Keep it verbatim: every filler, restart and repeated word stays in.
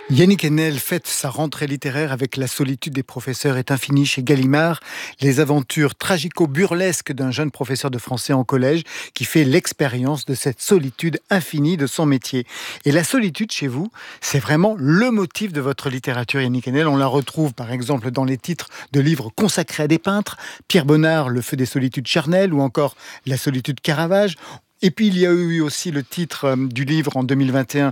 Yannick Enel fête sa rentrée littéraire avec La solitude des professeurs est infinie chez Gallimard, les aventures tragico-burlesques d'un jeune professeur de français en collège qui fait l'expérience de cette solitude infinie de son métier. Et la solitude chez vous, c'est vraiment le motif de votre littérature, Yannick Enel. On la retrouve par exemple dans les titres de livres consacrés à des peintres, Pierre Bonnard, Le feu des solitudes charnelles, ou encore La solitude Caravage. Et puis il y a eu aussi le titre euh, du livre en deux mille vingt et un